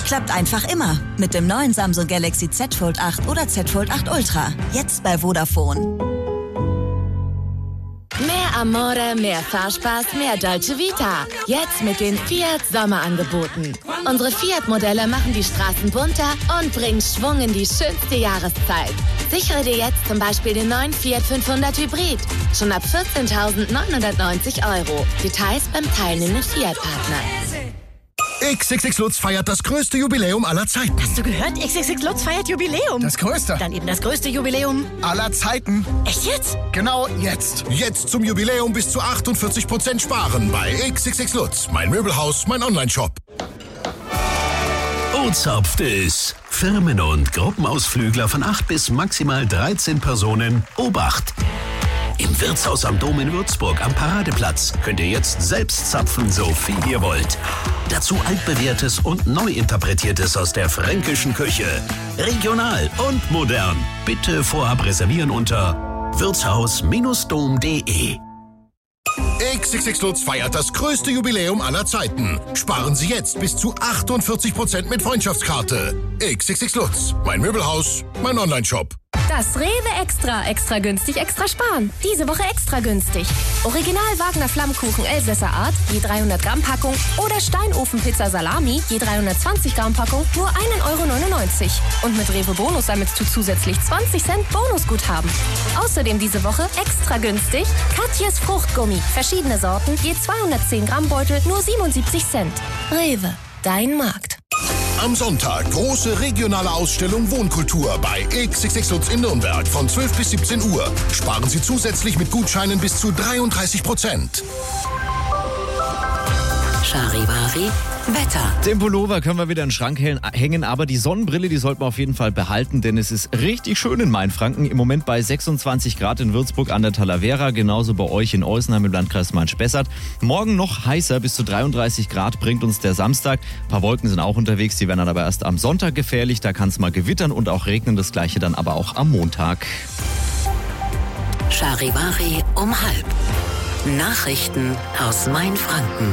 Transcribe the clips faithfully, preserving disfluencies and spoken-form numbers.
klappt einfach immer. Mit dem neuen Samsung Galaxy Z Fold acht oder Z Fold acht Ultra. Jetzt bei Vodafone. Mehr Amore, mehr Fahrspaß, mehr Dolce Vita. Jetzt mit den Fiat Sommerangeboten. Unsere Fiat-Modelle machen die Straßen bunter und bringen Schwung in die schönste Jahreszeit. Sichere dir jetzt zum Beispiel den neuen Fiat fünfhundert Hybrid. Schon ab vierzehntausendneunhundertneunzig Euro. Details beim teilnehmenden Fiat-Partner. X X X Lutz feiert das größte Jubiläum aller Zeiten. Hast du gehört? X X X Lutz feiert Jubiläum. Das größte? Dann eben das größte Jubiläum aller Zeiten. Echt jetzt? Genau jetzt. Jetzt zum Jubiläum bis zu achtundvierzig Prozent sparen bei X X X Lutz. Mein Möbelhaus, mein Onlineshop. Ozapftes. Firmen- und Gruppenausflügler von acht bis maximal dreizehn Personen. Obacht! Im Wirtshaus am Dom in Würzburg am Paradeplatz könnt ihr jetzt selbst zapfen, so viel ihr wollt. Dazu altbewährtes und neu interpretiertes aus der fränkischen Küche. Regional und modern. Bitte vorab reservieren unter wirtshaus Bindestrich dom punkt de. X X X Lutz feiert das größte Jubiläum aller Zeiten. Sparen Sie jetzt bis zu achtundvierzig Prozent mit Freundschaftskarte. X X X Lutz. Mein Möbelhaus, mein Onlineshop. Das Rewe Extra. Extra günstig, extra sparen. Diese Woche extra günstig. Original Wagner Flammkuchen Elsässer Art, je dreihundert Gramm Packung. Oder Steinofenpizza Salami, je dreihundertzwanzig Gramm Packung, nur ein Euro neunundneunzig. Und mit Rewe Bonus sammelst du zusätzlich zwanzig Cent Bonusguthaben. Außerdem diese Woche extra günstig Katjes Fruchtgummi. Verschiedene Sorten, je zweihundertzehn Gramm Beutel, nur siebenundsiebzig Cent. Rewe, dein Markt. Am Sonntag große regionale Ausstellung Wohnkultur bei X X X Lutz in Nürnberg von zwölf bis siebzehn Uhr. Sparen Sie zusätzlich mit Gutscheinen bis zu dreiunddreißig Prozent. Charivari Wetter. Den Pullover können wir wieder in den Schrank hängen, aber die Sonnenbrille, die sollten wir auf jeden Fall behalten, denn es ist richtig schön in Mainfranken. Im Moment bei sechsundzwanzig Grad in Würzburg an der Talavera, genauso bei euch in Olsenheim im Landkreis Main-Spessart. Morgen noch heißer, bis zu dreiunddreißig Grad bringt uns der Samstag. Ein paar Wolken sind auch unterwegs, die werden dann aber erst am Sonntag gefährlich. Da kann es mal gewittern und auch regnen, das gleiche dann aber auch am Montag. Charivari um halb. Nachrichten aus Mainfranken.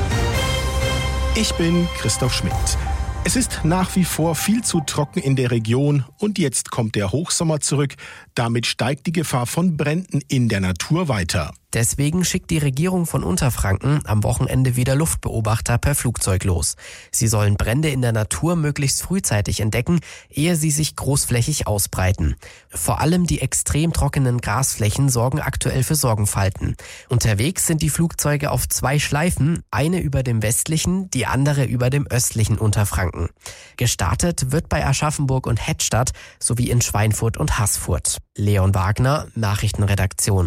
Ich bin Christoph Schmidt. Es ist nach wie vor viel zu trocken in der Region und jetzt kommt der Hochsommer zurück. Damit steigt die Gefahr von Bränden in der Natur weiter. Deswegen schickt die Regierung von Unterfranken am Wochenende wieder Luftbeobachter per Flugzeug los. Sie sollen Brände in der Natur möglichst frühzeitig entdecken, ehe sie sich großflächig ausbreiten. Vor allem die extrem trockenen Grasflächen sorgen aktuell für Sorgenfalten. Unterwegs sind die Flugzeuge auf zwei Schleifen, eine über dem westlichen, die andere über dem östlichen Unterfranken. Gestartet wird bei Aschaffenburg und Hettstadt sowie in Schweinfurt und Haßfurt. Leon Wagner, Nachrichtenredaktion.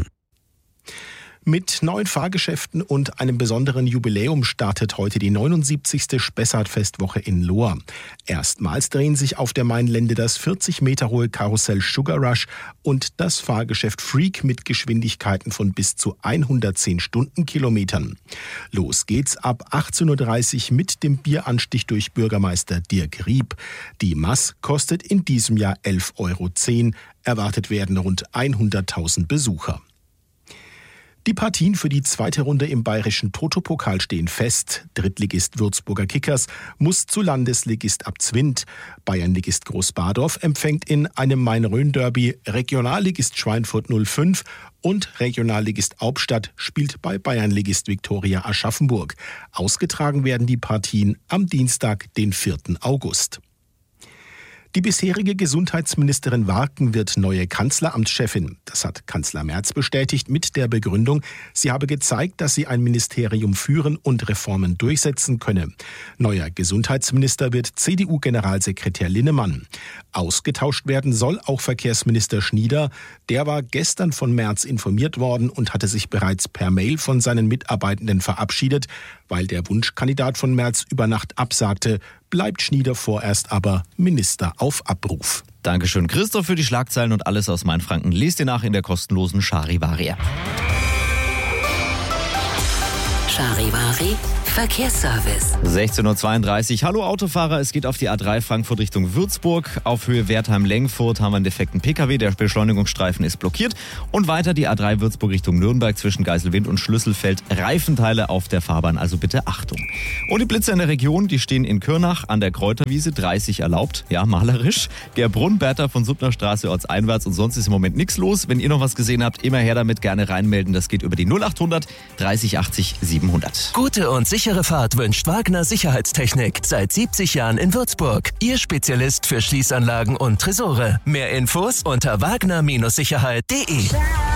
Mit neuen Fahrgeschäften und einem besonderen Jubiläum startet heute die neunundsiebzigste Spessart-Festwoche in Lohr. Erstmals drehen sich auf der Mainlände das vierzig Meter hohe Karussell Sugar Rush und das Fahrgeschäft Freak mit Geschwindigkeiten von bis zu hundertzehn Stundenkilometern. Los geht's ab achtzehn Uhr dreißig mit dem Bieranstich durch Bürgermeister Dirk Rieb. Die Maß kostet in diesem Jahr elf Euro zehn. Erwartet werden rund hunderttausend Besucher. Die Partien für die zweite Runde im bayerischen Toto-Pokal stehen fest. Drittligist Würzburger Kickers muss zu Landesligist Abzwind. Bayernligist Großbadorf empfängt in einem Main-Rhön-Derby Regionalligist Schweinfurt null fünf und Regionalligist Hauptstadt spielt bei Bayernligist Viktoria Aschaffenburg. Ausgetragen werden die Partien am Dienstag, den vierten August. Die bisherige Gesundheitsministerin Warken wird neue Kanzleramtschefin. Das hat Kanzler Merz bestätigt mit der Begründung, sie habe gezeigt, dass sie ein Ministerium führen und Reformen durchsetzen könne. Neuer Gesundheitsminister wird C D U-Generalsekretär Linnemann. Ausgetauscht werden soll auch Verkehrsminister Schnieder. Der war gestern von Merz informiert worden und hatte sich bereits per Mail von seinen Mitarbeitenden verabschiedet. Weil der Wunschkandidat von Merz über Nacht absagte, bleibt Schnieder vorerst aber Minister auf Abruf. Dankeschön, Christoph, für die Schlagzeilen und alles aus Mainfranken. Lest ihr nach in der kostenlosen Charivari-App. Charivari Verkehrsservice. sechzehn Uhr zweiunddreißig. Hallo Autofahrer, es geht auf die A drei Frankfurt Richtung Würzburg. Auf Höhe Wertheim-Lengfurt haben wir einen defekten Pkw. Der Beschleunigungsstreifen ist blockiert. Und weiter die A drei Würzburg Richtung Nürnberg zwischen Geiselwind und Schlüsselfeld. Reifenteile auf der Fahrbahn, also bitte Achtung. Und die Blitze in der Region, die stehen in Kürnach an der Kräuterwiese, dreißig erlaubt. Ja, malerisch. Gerbrunn, Bertha von Suttner Straße ortseinwärts und sonst ist im Moment nichts los. Wenn ihr noch was gesehen habt, immer her damit, gerne reinmelden. Das geht über die null achthundert dreißig achtzig siebenhundert. Gute und sichere Fahrt wünscht Wagner Sicherheitstechnik. Seit siebzig Jahren in Würzburg. Ihr Spezialist für Schließanlagen und Tresore. Mehr Infos unter wagner Sicherheit punkt de.